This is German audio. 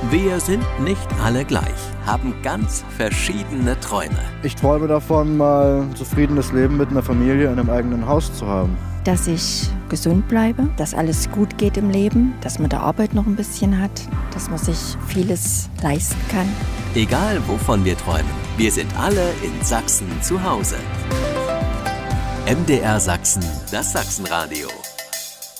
Wir sind nicht alle gleich, haben ganz verschiedene Träume. Ich träume davon, mal ein zufriedenes Leben mit einer Familie in einem eigenen Haus zu haben. Dass ich gesund bleibe, dass alles gut geht im Leben, dass man der Arbeit noch ein bisschen hat, dass man sich vieles leisten kann. Egal wovon wir träumen, wir sind alle in Sachsen zu Hause. MDR Sachsen, das Sachsenradio.